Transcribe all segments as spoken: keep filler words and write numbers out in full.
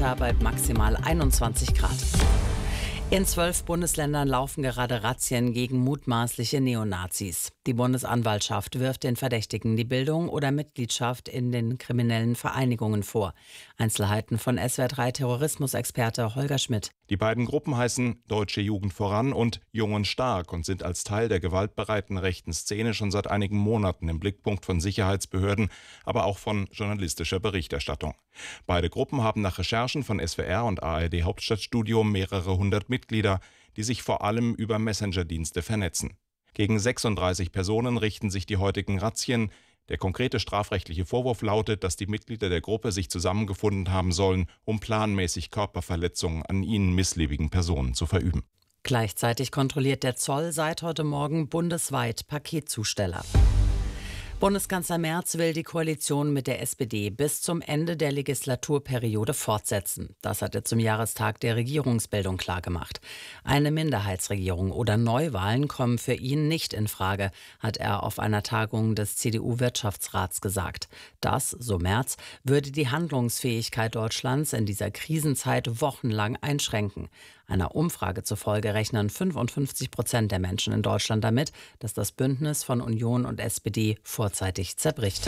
Wetter bei maximal einundzwanzig Grad. In zwölf Bundesländern laufen gerade Razzien gegen mutmaßliche Neonazis. Die Bundesanwaltschaft wirft den Verdächtigen die Bildung oder Mitgliedschaft in den kriminellen Vereinigungen vor. Einzelheiten von S W R drei Terrorismusexperte Holger Schmidt. Die beiden Gruppen heißen Deutsche Jugend voran und Jung und Stark und sind als Teil der gewaltbereiten rechten Szene schon seit einigen Monaten im Blickpunkt von Sicherheitsbehörden, aber auch von journalistischer Berichterstattung. Beide Gruppen haben nach Recherchen von S W R und A R D Hauptstadtstudio mehrere hundert Mitglieder, die sich vor allem über Messenger-Dienste vernetzen. Gegen sechsunddreißig Personen richten sich die heutigen Razzien. Der konkrete strafrechtliche Vorwurf lautet, dass die Mitglieder der Gruppe sich zusammengefunden haben sollen, um planmäßig Körperverletzungen an ihnen missliebigen Personen zu verüben. Gleichzeitig kontrolliert der Zoll seit heute Morgen bundesweit Paketzusteller. Bundeskanzler Merz will die Koalition mit der S P D bis zum Ende der Legislaturperiode fortsetzen. Das hat er zum Jahrestag der Regierungsbildung klargemacht. Eine Minderheitsregierung oder Neuwahlen kommen für ihn nicht in Frage, hat er auf einer Tagung des C D U-Wirtschaftsrats gesagt. Das, so Merz, würde die Handlungsfähigkeit Deutschlands in dieser Krisenzeit wochenlang einschränken. Einer Umfrage zufolge rechnen fünfundfünfzig Prozent der Menschen in Deutschland damit, dass das Bündnis von Union und S P D vorzeitig zerbricht.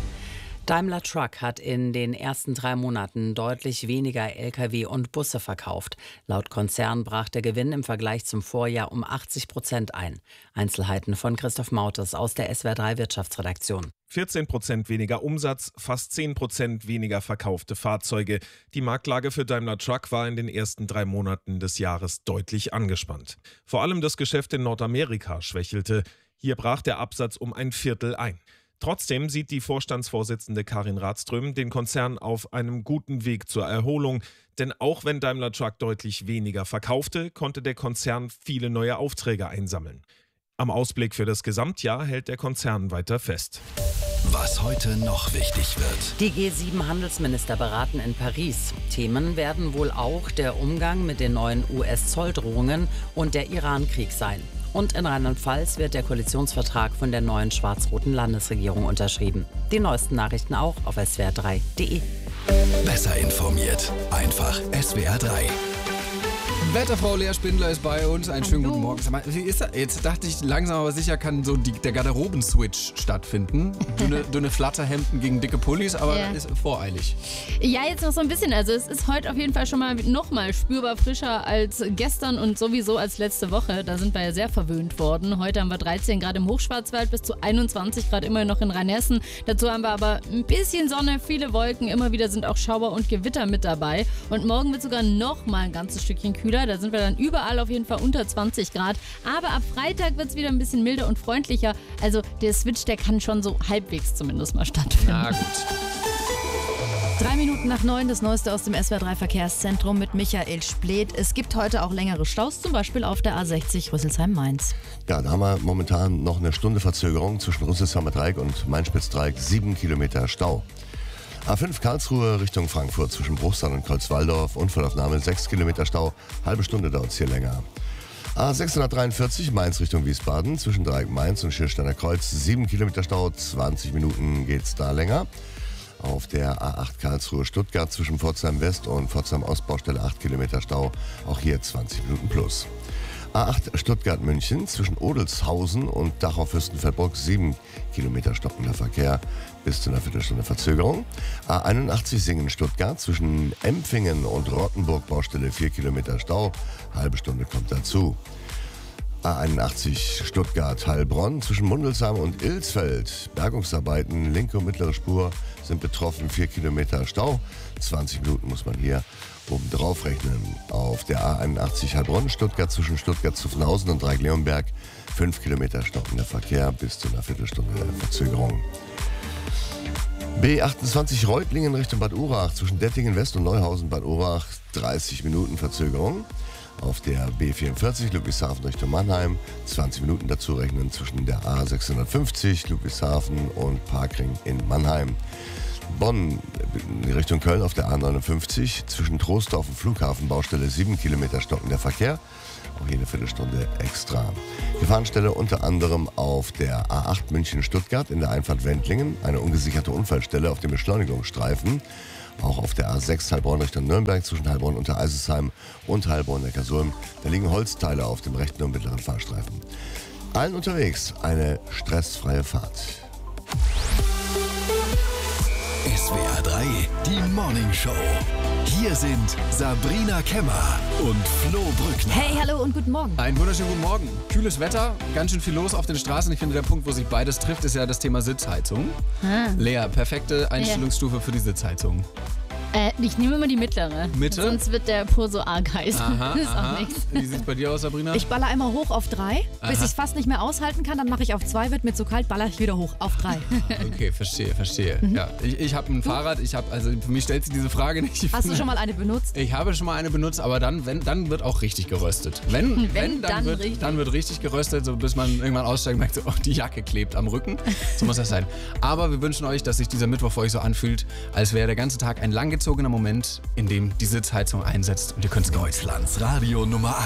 Daimler Truck hat in den ersten drei Monaten deutlich weniger L K W und Busse verkauft. Laut Konzern brach der Gewinn im Vergleich zum Vorjahr um achtzig Prozent ein. Einzelheiten von Christoph Mautes aus der S W R drei Wirtschaftsredaktion. vierzehn Prozent weniger Umsatz, fast zehn Prozent weniger verkaufte Fahrzeuge. Die Marktlage für Daimler Truck war in den ersten drei Monaten des Jahres deutlich angespannt. Vor allem das Geschäft in Nordamerika schwächelte. Hier brach der Absatz um ein Viertel ein. Trotzdem sieht die Vorstandsvorsitzende Karin Radström den Konzern auf einem guten Weg zur Erholung. Denn auch wenn Daimler Truck deutlich weniger verkaufte, konnte der Konzern viele neue Aufträge einsammeln. Am Ausblick für das Gesamtjahr hält der Konzern weiter fest. Was heute noch wichtig wird. Die G sieben Handelsminister beraten in Paris. Themen werden wohl auch der Umgang mit den neuen U S-Zolldrohungen und der Iran-Krieg sein. Und in Rheinland-Pfalz wird der Koalitionsvertrag von der neuen schwarz-roten Landesregierung unterschrieben. Die neuesten Nachrichten auch auf S W R drei punkt de. Besser informiert. Einfach S W R drei. Wetterfrau Lea Spindler ist bei uns. Einen schönen guten Morgen. Sag mal, wie ist das? Jetzt dachte ich, langsam aber sicher kann so die, der Garderoben-Switch stattfinden. Dünne, dünne Flatterhemden gegen dicke Pullis, aber Ja. das ist voreilig. Ja, jetzt noch so ein bisschen. Also es ist heute auf jeden Fall schon mal noch mal spürbar frischer als gestern und sowieso als letzte Woche. Da sind wir ja sehr verwöhnt worden. Heute haben wir dreizehn Grad im Hochschwarzwald, bis zu einundzwanzig Grad immer noch in Rheinhessen. Dazu haben wir aber ein bisschen Sonne, viele Wolken. Immer wieder sind auch Schauer und Gewitter mit dabei. Und morgen wird sogar noch mal ein ganzes Stückchen kühler. Da sind wir dann überall auf jeden Fall unter zwanzig Grad. Aber ab Freitag wird es wieder ein bisschen milder und freundlicher. Also der Switch, der kann schon so halbwegs zumindest mal stattfinden. Na gut. Drei Minuten nach neun, das Neueste aus dem S W R drei Verkehrszentrum mit Michael Splet. Es gibt heute auch längere Staus, zum Beispiel auf der A sechzig Rüsselsheim-Mainz. Ja, da haben wir momentan noch eine Stunde Verzögerung zwischen Rüsselsheimer Dreieck und Main-Spitz-Dreieck, sieben Kilometer Stau. A fünf Karlsruhe Richtung Frankfurt zwischen Bruchsal und Kreuzwaldorf, Unfallaufnahme sechs Kilometer Stau, halbe Stunde dauert es hier länger. A sechshundertdreiundvierzig Mainz Richtung Wiesbaden zwischen Dreieck Mainz und Schiersteiner Kreuz, sieben Kilometer Stau, zwanzig Minuten geht's da länger. Auf der A acht Karlsruhe Stuttgart zwischen Pforzheim West und Pforzheim Ostbaustelle acht Kilometer Stau, auch hier zwanzig Minuten plus. A acht Stuttgart München zwischen Odelshausen und Dachau Fürstenfeldbruck, sieben Kilometer stockender Verkehr bis zu einer Viertelstunde Verzögerung. A einundachtzig Singen Stuttgart zwischen Empfingen und Rottenburg Baustelle, vier Kilometer Stau, halbe Stunde kommt dazu. A einundachtzig Stuttgart-Heilbronn zwischen Mundelsheim und Ilsfeld. Bergungsarbeiten, linke und mittlere Spur sind betroffen, vier Kilometer Stau. zwanzig Minuten muss man hier oben drauf rechnen. Auf der A einundachtzig Heilbronn-Stuttgart zwischen Stuttgart-Zuffenhausen und Dreieck-Leonberg, fünf Kilometer stockender Verkehr bis zu einer Viertelstunde Verzögerung. B achtundzwanzig Reutlingen Richtung Bad Urach zwischen Dettingen West und Neuhausen Bad Urach, dreißig Minuten Verzögerung. Auf der B vierundvierzig Ludwigshafen Richtung Mannheim, zwanzig Minuten dazu rechnen zwischen der A sechshundertfünfzig Ludwigshafen und Parkring in Mannheim. Bonn Richtung Köln auf der A neunundfünfzig zwischen Troisdorf und Flughafenbaustelle, sieben Kilometer stockender Verkehr. Auch hier eine Viertelstunde extra. Gefahrenstelle unter anderem auf der A acht München-Stuttgart in der Einfahrt Wendlingen, eine ungesicherte Unfallstelle auf dem Beschleunigungsstreifen. Auch auf der A sechs Heilbronn Richtung Nürnberg zwischen Heilbronn und Eisersheim und Heilbronn-Neckarsulm. Da liegen Holzteile auf dem rechten und mittleren Fahrstreifen. Allen unterwegs eine stressfreie Fahrt. S W R drei, die Morning Show. Hier sind Sabrina Kemmer und Flo Brückner. Hey, hallo und guten Morgen. Einen wunderschönen guten Morgen. Kühles Wetter, ganz schön viel los auf den Straßen. Ich finde, der Punkt, wo sich beides trifft, ist ja das Thema Sitzheizung. Ah. Lea, perfekte Einstellungsstufe für die Sitzheizung. Äh, ich nehme immer die mittlere. Mitte? Sonst wird der Po so arg heiß. Aha, Das ist aha. auch nichts. Wie sieht es bei dir aus, Sabrina? Ich baller einmal hoch auf drei, bis Aha. ich es fast nicht mehr aushalten kann. Dann mache ich auf zwei, wird mir zu kalt, baller ich wieder hoch auf drei. Okay, verstehe, verstehe. Mhm. Ja, ich ich habe ein Fahrrad, ich habe, also für mich stellt sich diese Frage nicht. Ich Hast du finde- schon mal eine benutzt? Ich habe schon mal eine benutzt, aber dann, wenn, dann wird auch richtig geröstet. Wenn, Wenn, dann, dann wird, richtig. dann wird richtig geröstet, so bis man irgendwann aussteigt und merkt, so, oh, die Jacke klebt am Rücken. So muss das sein. Aber wir wünschen euch, dass sich dieser Mittwoch für euch so anfühlt, als wäre der ganze Tag ein langgezogener Moment, in dem die Sitzheizung einsetzt und ihr könnt es genießen. Deutschlands Radio Nummer